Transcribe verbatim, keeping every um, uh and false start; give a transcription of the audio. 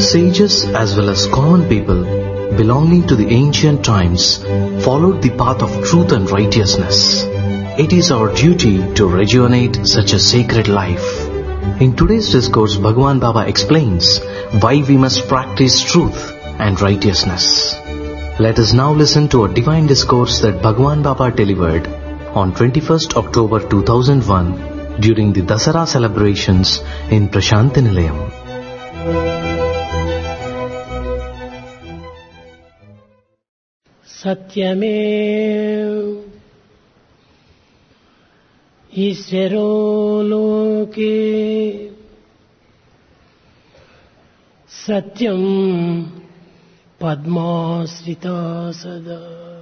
Sages as well as common people belonging to the ancient times followed the path of truth and righteousness. It is our duty to rejuvenate such a sacred life. In today's discourse, Bhagwan Baba explains why we must practice truth and righteousness. Let us now listen to a divine discourse that Bhagwan Baba delivered on twenty-first October two thousand one during the Dasara celebrations in Prashanti Nilayam. सत्यमेव ईश्वरो लोके सत्यं पद्माश्रिता सदा